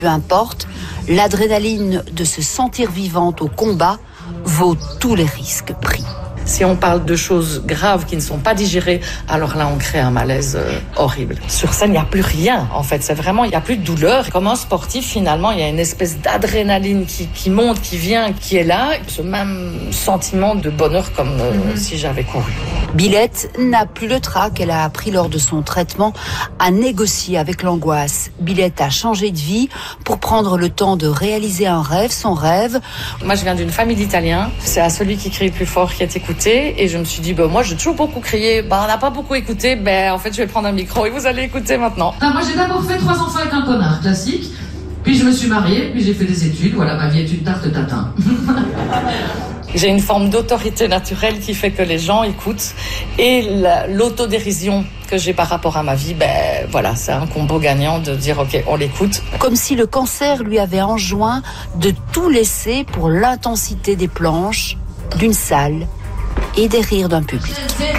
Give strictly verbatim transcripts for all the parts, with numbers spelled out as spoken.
Peu importe, l'adrénaline de se sentir vivante au combat vaut tous les risques pris. Si on parle de choses graves qui ne sont pas digérées, alors là, on crée un malaise euh, horrible. Sur scène, il n'y a plus rien, en fait. C'est vraiment, il n'y a plus de douleur. Comme un sportif, finalement, il y a une espèce d'adrénaline qui, qui monte, qui vient, qui est là. Ce même sentiment de bonheur comme euh, mm-hmm. si j'avais couru. Billette n'a plus le trac. Elle a appris lors de son traitement à négocier avec l'angoisse. Billette a changé de vie pour prendre le temps de réaliser un rêve, son rêve. Moi, je viens d'une famille d'Italiens. C'est à celui qui crie le plus fort qui est écouté. Et je me suis dit, bah, moi, j'ai toujours beaucoup crié. Bah, on n'a pas beaucoup écouté. Ben, en fait, je vais prendre un micro et vous allez écouter maintenant. Non, moi, j'ai d'abord fait trois enfants avec un connard, classique. Puis, je me suis mariée. Puis, j'ai fait des études. Voilà, ma vie est une tarte tatin. J'ai une forme d'autorité naturelle qui fait que les gens écoutent. Et la, l'autodérision que j'ai par rapport à ma vie, ben, voilà, c'est un combo gagnant de dire, OK, on l'écoute. Comme si le cancer lui avait enjoint de tout laisser pour l'intensité des planches, d'une salle et des rires d'un public.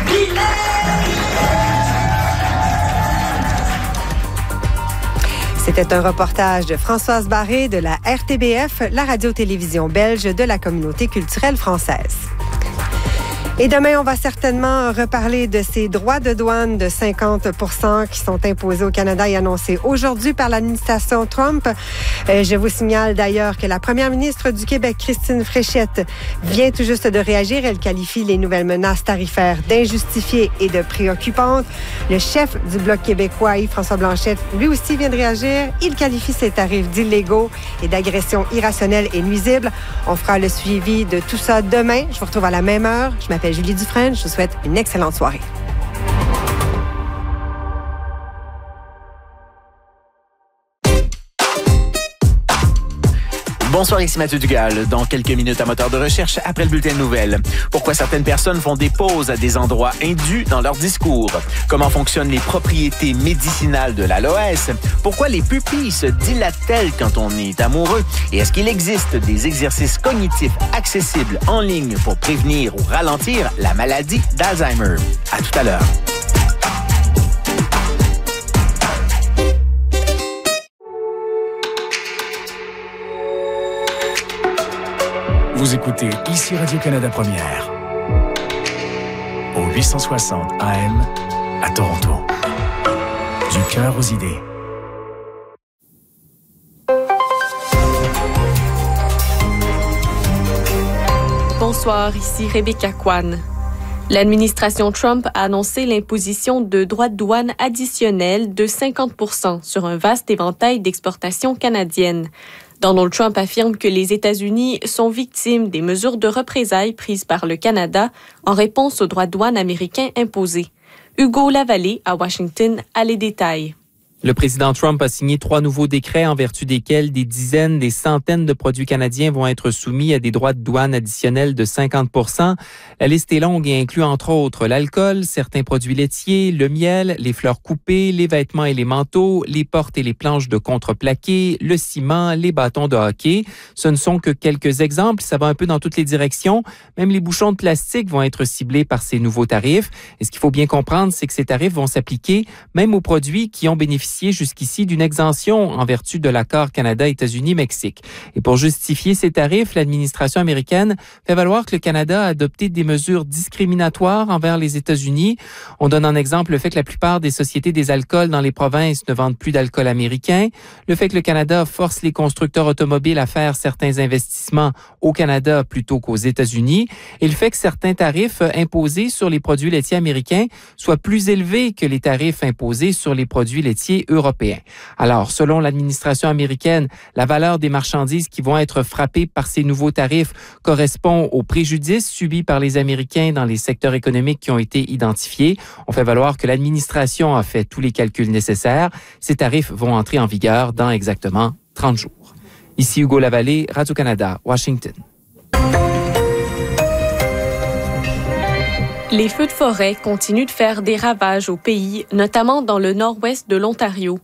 C'était un reportage de Françoise Barré de la R T B F, la radio-télévision belge de la communauté culturelle française. Et demain, on va certainement reparler de ces droits de douane de cinquante pour cent qui sont imposés au Canada et annoncés aujourd'hui par l'administration Trump. Euh, je vous signale d'ailleurs que la première ministre du Québec, Christine Fréchette, vient tout juste de réagir. Elle qualifie les nouvelles menaces tarifaires d'injustifiées et de préoccupantes. Le chef du Bloc québécois, Yves-François Blanchet, lui aussi vient de réagir. Il qualifie ces tarifs d'illégaux et d'agressions irrationnelles et nuisibles. On fera le suivi de tout ça demain. Je vous retrouve à la même heure. Je m'appelle Julie Dufresne. Je vous souhaite une excellente soirée. Bonsoir, ici Mathieu Dugal. Dans quelques minutes à moteur de recherche après le bulletin de nouvelles. Pourquoi certaines personnes font des pauses à des endroits indus dans leur discours? Comment fonctionnent les propriétés médicinales de l'aloès? Pourquoi les pupilles se dilatent-elles quand on est amoureux? Et est-ce qu'il existe des exercices cognitifs accessibles en ligne pour prévenir ou ralentir la maladie d'Alzheimer? À tout à l'heure. Vous écoutez ici Radio-Canada Première, au huit cent soixante A M à Toronto. Du cœur aux idées. Bonsoir, ici Rebecca Kwan. L'administration Trump a annoncé l'imposition de droits de douane additionnels de cinquante pour cent sur un vaste éventail d'exportations canadiennes. Donald Trump affirme que les États-Unis sont victimes des mesures de représailles prises par le Canada en réponse aux droits de douane américains imposés. Hugo Lavallée, à Washington, a les détails. Le président Trump a signé trois nouveaux décrets en vertu desquels des dizaines, des centaines de produits canadiens vont être soumis à des droits de douane additionnels de cinquante pour cent. La liste est longue et inclut entre autres l'alcool, certains produits laitiers, le miel, les fleurs coupées, les vêtements et les manteaux, les portes et les planches de contreplaqué, le ciment, les bâtons de hockey. Ce ne sont que quelques exemples, ça va un peu dans toutes les directions. Même les bouchons de plastique vont être ciblés par ces nouveaux tarifs. Et ce qu'il faut bien comprendre, c'est que ces tarifs vont s'appliquer même aux produits qui ont bénéficié jusqu'ici d'une exemption en vertu de l'accord Canada-États-Unis-Mexique. Et pour justifier ces tarifs, l'administration américaine fait valoir que le Canada a adopté des mesures discriminatoires envers les États-Unis. On donne en exemple le fait que la plupart des sociétés des alcools dans les provinces ne vendent plus d'alcool américain, le fait que le Canada force les constructeurs automobiles à faire certains investissements au Canada plutôt qu'aux États-Unis, et le fait que certains tarifs imposés sur les produits laitiers américains soient plus élevés que les tarifs imposés sur les produits laitiers européens. Alors, selon l'administration américaine, la valeur des marchandises qui vont être frappées par ces nouveaux tarifs correspond aux préjudices subis par les Américains dans les secteurs économiques qui ont été identifiés. On fait valoir que l'administration a fait tous les calculs nécessaires. Ces tarifs vont entrer en vigueur dans exactement trente jours. Ici Hugo Lavallée, Radio-Canada, Washington. Les feux de forêt continuent de faire des ravages au pays, notamment dans le nord-ouest de l'Ontario.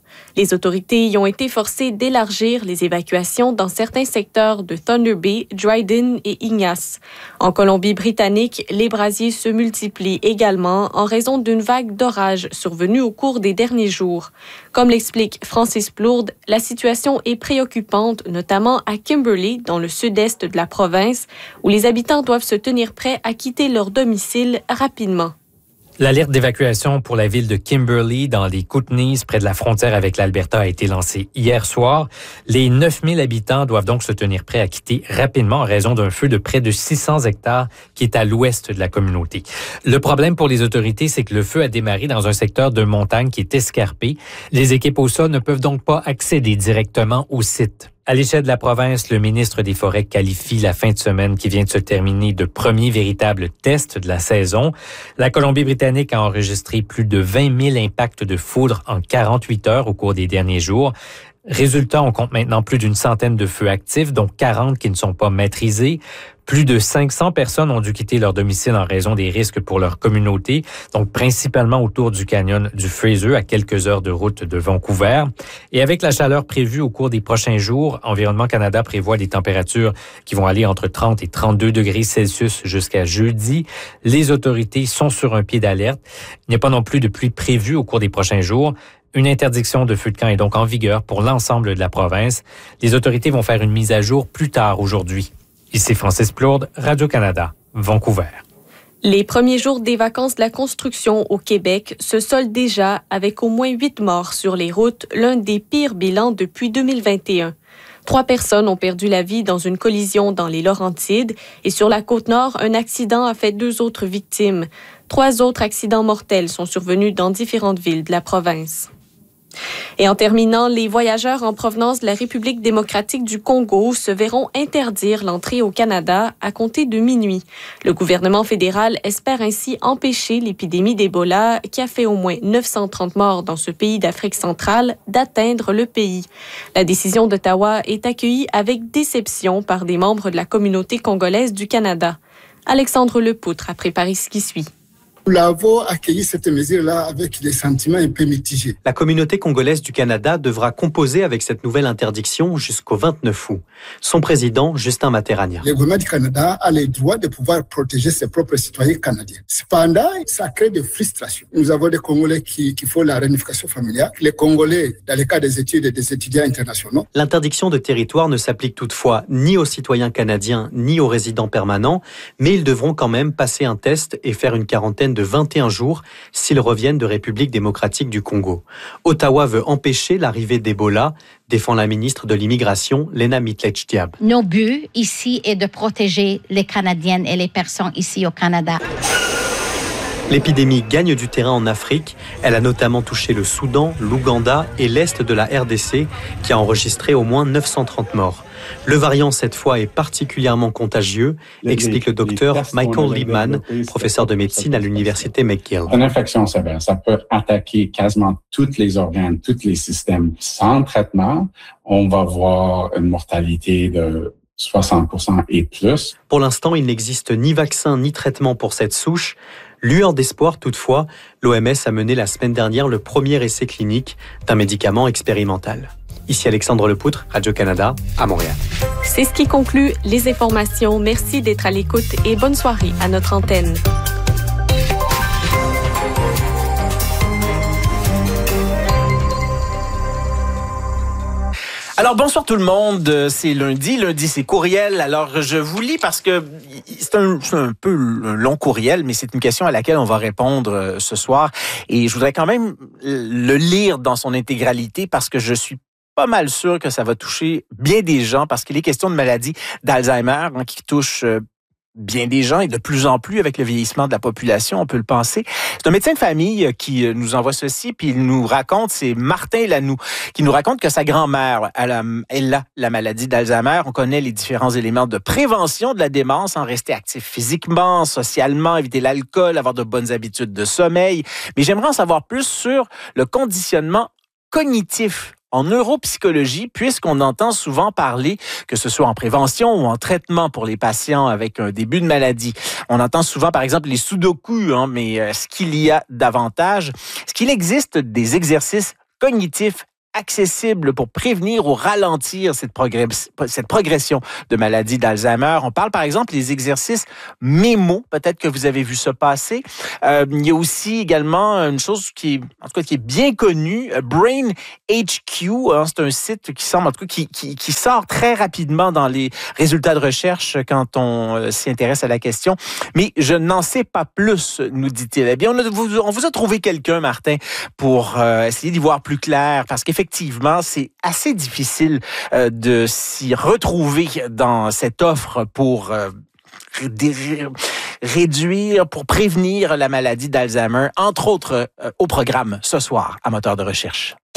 Les autorités y ont été forcées d'élargir les évacuations dans certains secteurs de Thunder Bay, Dryden et Ignace. En Colombie-Britannique, les brasiers se multiplient également en raison d'une vague d'orages survenue au cours des derniers jours. Comme l'explique Francis Plourde, la situation est préoccupante, notamment à Kimberley, dans le sud-est de la province, où les habitants doivent se tenir prêts à quitter leur domicile rapidement. L'alerte d'évacuation pour la ville de Kimberley dans les Kootenays, près de la frontière avec l'Alberta, a été lancée hier soir. Les neuf mille habitants doivent donc se tenir prêts à quitter rapidement en raison d'un feu de près de six cents hectares qui est à l'ouest de la communauté. Le problème pour les autorités, c'est que le feu a démarré dans un secteur de montagne qui est escarpé. Les équipes au sol ne peuvent donc pas accéder directement au site. À l'échelle de la province, le ministre des Forêts qualifie la fin de semaine qui vient de se terminer de premier véritable test de la saison. La Colombie-Britannique a enregistré plus de vingt mille impacts de foudre en quarante-huit heures au cours des derniers jours. Résultat, on compte maintenant plus d'une centaine de feux actifs, dont quarante qui ne sont pas maîtrisés. Plus de cinq cents personnes ont dû quitter leur domicile en raison des risques pour leur communauté, donc principalement autour du canyon du Fraser, à quelques heures de route de Vancouver. Et avec la chaleur prévue au cours des prochains jours, Environnement Canada prévoit des températures qui vont aller entre trente et trente-deux degrés Celsius jusqu'à jeudi. Les autorités sont sur un pied d'alerte. Il n'y a pas non plus de pluie prévue au cours des prochains jours. Une interdiction de feu de camp est donc en vigueur pour l'ensemble de la province. Les autorités vont faire une mise à jour plus tard aujourd'hui. Ici Francis Plourde, Radio-Canada, Vancouver. Les premiers jours des vacances de la construction au Québec se soldent déjà avec au moins huit morts sur les routes, l'un des pires bilans depuis deux mille vingt et un. Trois personnes ont perdu la vie dans une collision dans les Laurentides et sur la Côte-Nord, un accident a fait deux autres victimes. Trois autres accidents mortels sont survenus dans différentes villes de la province. Et en terminant, les voyageurs en provenance de la République démocratique du Congo se verront interdire l'entrée au Canada à compter de minuit. Le gouvernement fédéral espère ainsi empêcher l'épidémie d'Ebola, qui a fait au moins neuf cent trente morts dans ce pays d'Afrique centrale, d'atteindre le pays. La décision d'Ottawa est accueillie avec déception par des membres de la communauté congolaise du Canada. Alexandre Lepoutre a préparé ce qui suit. Nous l'avons accueilli cette mesure-là avec des sentiments un peu mitigés. La communauté congolaise du Canada devra composer avec cette nouvelle interdiction jusqu'au vingt-neuf août. Son président, Justin Materania. Le gouvernement du Canada a le droit de pouvoir protéger ses propres citoyens canadiens. Cependant, ça crée des frustrations. Nous avons des Congolais qui, qui font la réunification familiale, les Congolais dans le cas des études et des étudiants internationaux. L'interdiction de territoire ne s'applique toutefois ni aux citoyens canadiens ni aux résidents permanents, mais ils devront quand même passer un test et faire une quarantaine de vingt et un jours s'ils reviennent de République démocratique du Congo. Ottawa veut empêcher l'arrivée d'Ebola, défend la ministre de l'Immigration, Lena Mitlech-Diab. Nos buts ici est de protéger les Canadiennes et les personnes ici au Canada. L'épidémie gagne du terrain en Afrique. Elle a notamment touché le Soudan, l'Ouganda et l'Est de la R D C, qui a enregistré au moins neuf cent trente morts. Le variant, cette fois, est particulièrement contagieux, explique le docteur Michael Liebman, professeur de médecine à l'université McGill. Une infection sévère, ça peut attaquer quasiment tous les organes, tous les systèmes. Sans traitement, on va voir une mortalité de soixante pour cent et plus. Pour l'instant, il n'existe ni vaccin ni traitement pour cette souche. Lueur d'espoir, toutefois, l'O M S a mené la semaine dernière le premier essai clinique d'un médicament expérimental. Ici Alexandre Lepoutre, Radio-Canada, à Montréal. C'est ce qui conclut les informations. Merci d'être à l'écoute et bonne soirée à notre antenne. Alors, bonsoir tout le monde. C'est lundi. Lundi, c'est courriel. Alors, je vous lis parce que c'est un, c'est un peu un long courriel, mais c'est une question à laquelle on va répondre ce soir. Et je voudrais quand même le lire dans son intégralité parce que je suis pas mal sûr que ça va toucher bien des gens parce qu'il est question de maladie d'Alzheimer hein, qui touche euh, bien des gens et de plus en plus avec le vieillissement de la population, on peut le penser. C'est un médecin de famille qui nous envoie ceci, puis il nous raconte, c'est Martin Lanoux, qui nous raconte que sa grand-mère, elle a, elle a la maladie d'Alzheimer. On connaît les différents éléments de prévention de la démence, en rester actif physiquement, socialement, éviter l'alcool, avoir de bonnes habitudes de sommeil. Mais j'aimerais en savoir plus sur le conditionnement cognitif en neuropsychologie, puisqu'on entend souvent parler, que ce soit en prévention ou en traitement pour les patients avec un début de maladie. On entend souvent, par exemple, les sudoku, hein, mais euh, ce qu'il y a davantage, est-ce qu'il existe des exercices cognitifs accessibles pour prévenir ou ralentir cette, progress- cette progression de maladie d'Alzheimer. On parle par exemple des exercices mémo, peut-être que vous avez vu ça passer. Euh, il y a aussi également une chose qui est, en tout cas, qui est bien connue, Brain H Q. Hein, c'est un site qui semble, en tout cas, qui, qui, qui sort très rapidement dans les résultats de recherche quand on euh, s'y intéresse à la question. Mais je n'en sais pas plus, nous dit-il. Eh bien, on, a, vous, on vous a trouvé quelqu'un, Martin, pour euh, essayer d'y voir plus clair, parce qu'effectivement, c'est assez difficile euh, de s'y retrouver dans cette offre pour euh, réduire, pour prévenir la maladie d'Alzheimer, entre autres euh, au programme ce soir à Moteur de recherche.